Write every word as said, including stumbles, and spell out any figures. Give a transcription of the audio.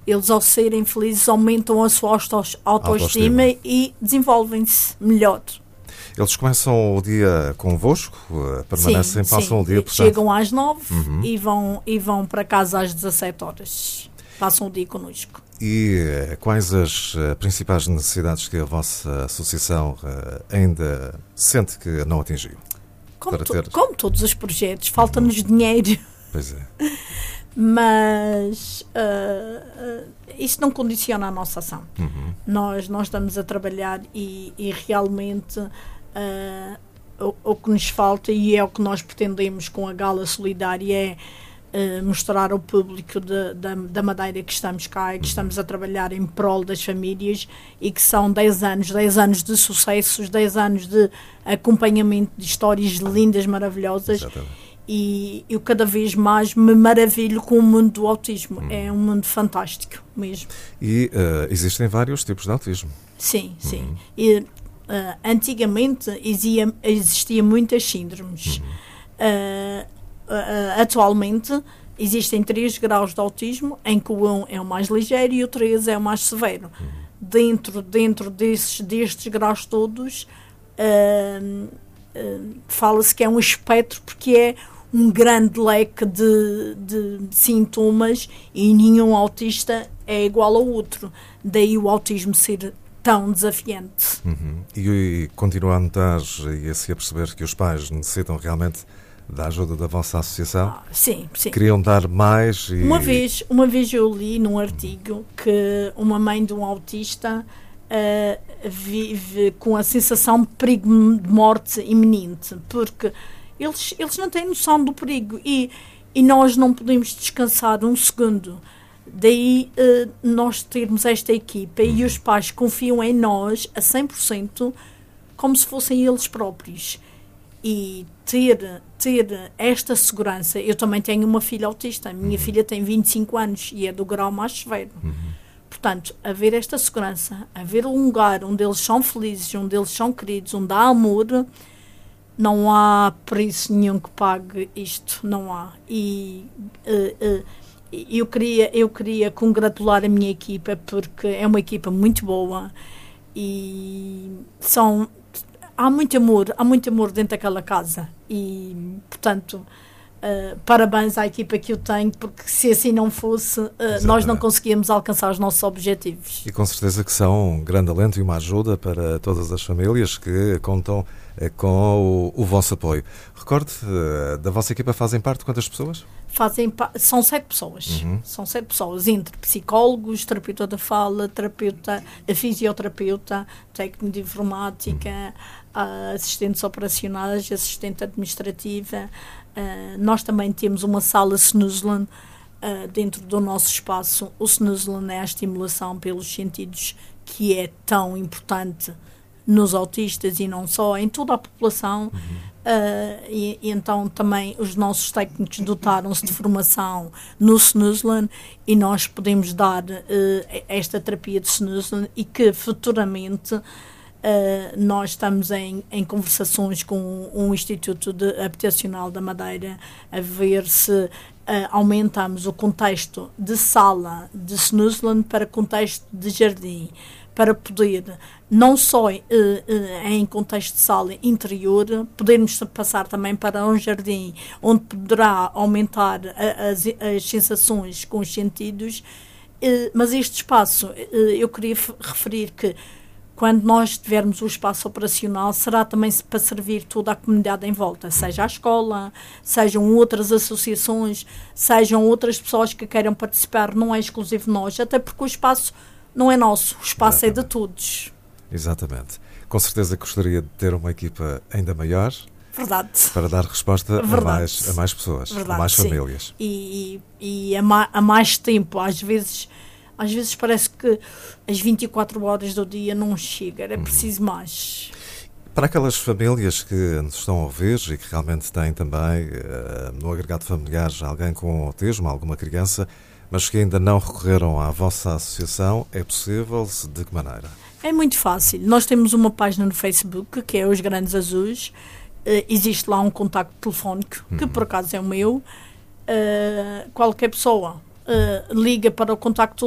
Eles, ao serem felizes, aumentam a sua autoestima, autoestima. E desenvolvem-se melhor. Eles começam o dia convosco, permanecem, sim, passam sim. o dia, portanto... Chegam às nove uhum. e, vão, e vão para casa às dezassete horas. Passam o dia connosco. E quais as principais necessidades que a vossa associação ainda sente que não atingiu? Como, to, ter... como todos os projetos, falta-nos uhum. dinheiro. Pois é. Mas uh, uh, isso não condiciona a nossa ação. Uhum. Nós, nós estamos a trabalhar e, e realmente uh, o, o que nos falta, e é o que nós pretendemos com a Gala Solidária, é uh, mostrar ao público de, de, da Madeira que estamos cá e que estamos a trabalhar em prol das famílias, e que são dez anos, dez anos de sucessos, dez anos de acompanhamento de histórias lindas, maravilhosas. Exatamente. E eu cada vez mais me maravilho com o mundo do autismo. Hum. É um mundo fantástico mesmo. E uh, existem vários tipos de autismo. Sim, sim. Hum. E, uh, antigamente existia, existia muitas síndromes. Hum. Uh, uh, atualmente existem três graus de autismo, em que o um é o mais ligeiro e o três é o mais severo. Hum. Dentro, dentro desses, destes graus todos, uh, uh, fala-se que é um espectro, porque é um grande leque de, de sintomas, e nenhum autista é igual ao outro. Daí o autismo ser tão desafiante. Uhum. E, e continua a notar e a se aperceber que os pais necessitam realmente da ajuda da vossa associação? Ah, sim, sim. Queriam dar mais? E... Uma vez, uma vez eu li num artigo que uma mãe de um autista uh, vive com a sensação de perigo de morte iminente, porque Eles, eles não têm noção do perigo, e, e nós não podemos descansar um segundo. Daí uh, nós termos esta equipa, e os pais confiam em nós a cem por cento como se fossem eles próprios. E ter, ter esta segurança... Eu também tenho uma filha autista. A minha filha tem vinte e cinco anos e é do grau mais severo. Uhum. Portanto, haver esta segurança, haver um lugar onde eles são felizes, onde eles são queridos, onde há amor... Não há preço nenhum que pague isto, não há. E uh, uh, eu, queria, eu queria congratular a minha equipa, porque é uma equipa muito boa, e são, há muito amor, há muito amor dentro daquela casa. E, portanto, uh, parabéns à equipa que eu tenho, porque se assim não fosse, uh, nós não conseguíamos alcançar os nossos objetivos. E com certeza que são um grande alento e uma ajuda para todas as famílias que contam com o, o vosso apoio. Recorde, da vossa equipa fazem parte quantas pessoas? Fazem, são sete pessoas. Uhum. São sete pessoas, entre psicólogos, terapeuta da fala, terapeuta, fisioterapeuta, técnico de informática, uhum. assistentes operacionais, assistente administrativa. Uh, nós também temos uma sala Snoozland uh, dentro do nosso espaço. O Snoozland é a estimulação pelos sentidos, que é tão importante nos autistas e não só, em toda a população. Uhum. uh, e, e então também os nossos técnicos dotaram-se de formação no Snoozland, e nós podemos dar uh, esta terapia de Snoozland, e que futuramente uh, nós estamos em, em conversações com um Instituto de Habitacional da Madeira, a ver se uh, aumentamos o contexto de sala de Snoozland para contexto de jardim, para poder, não só uh, uh, em contexto de sala interior, podermos passar também para um jardim, onde poderá aumentar a, as, as sensações com os sentidos. Uh, mas este espaço, uh, eu queria referir que, quando nós tivermos o espaço operacional, será também para servir toda a comunidade em volta, seja a escola, sejam outras associações, sejam outras pessoas que queiram participar, não é exclusivo nós, até porque o espaço não é nosso, o espaço Exatamente. É de todos. Exatamente. Com certeza gostaria de ter uma equipa ainda maior. Verdade. Para dar resposta a mais, a mais pessoas, Verdade, a mais famílias. E, e, e a, ma, a mais tempo. Às vezes, às vezes parece que as vinte e quatro horas do dia não chega, é preciso mais. Para aquelas famílias que nos estão a ouvir e que realmente têm também uh, no agregado familiar alguém com autismo, alguma criança, mas que ainda não recorreram à vossa associação, é possível? De que maneira? É muito fácil. Nós temos uma página no Facebook, que é Os Grandes Azuis. Uh, existe lá um contacto telefónico, que uhum. por acaso é o meu. Uh, qualquer pessoa uh, liga para o contacto